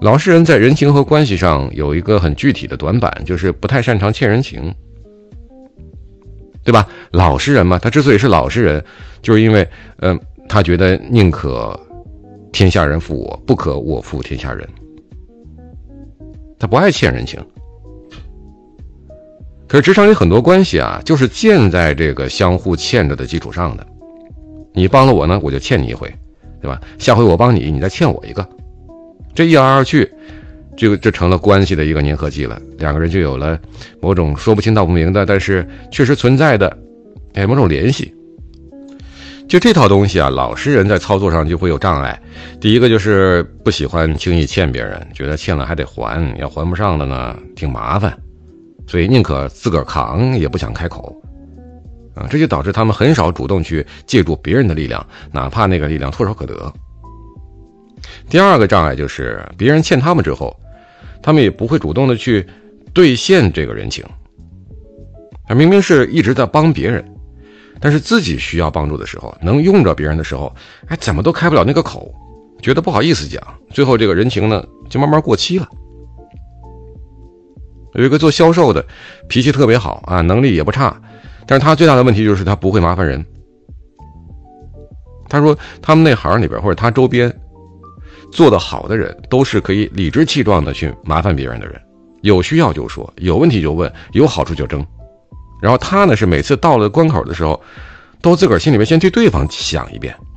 老实人在人情和关系上有一个很具体的短板，就是不太擅长欠人情，对吧？老实人嘛，他之所以是老实人，就是因为他觉得宁可天下人负我，不可我负天下人，他不爱欠人情。可是职场里很多关系啊，就是建在这个相互欠着的基础上的。你帮了我呢，我就欠你一回，对吧？下回我帮你，你再欠我一个，这一来二去，这成了关系的一个粘合剂了。两个人就有了某种说不清道不明的，但是确实存在的某种联系。就这套东西啊，老实人在操作上就会有障碍。第一个就是不喜欢轻易欠别人，觉得欠了还得还，要还不上了呢挺麻烦，所以宁可自个儿扛也不想开口这就导致他们很少主动去借助别人的力量，哪怕那个力量唾手可得。第二个障碍就是别人欠他们之后，他们也不会主动的去兑现这个人情。明明是一直在帮别人，但是自己需要帮助的时候，能用着别人的时候，怎么都开不了那个口，觉得不好意思讲，最后这个人情呢就慢慢过期了。有一个做销售的，脾气特别好啊，能力也不差，但是他最大的问题就是他不会麻烦人。他说他们那行里边或者他周边做得好的人，都是可以理直气壮的去麻烦别人的人，有需要就说，有问题就问，有好处就争。然后他呢是每次到了关口的时候，都自个儿心里面先替对方想一遍，